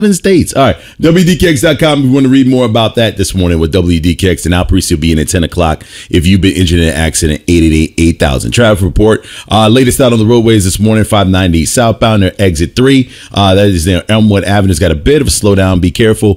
states. All right. WDKX.com. If you want to read more about that this morning with WDKX, and Al Parisi will be in at 10 o'clock. If you've been injured in an accident, 888-8000. Traffic report. Latest out on the roadways this morning, 590 southbound, near exit 3. That is near Elmwood Avenue. It's got a bit of a slowdown. Be careful.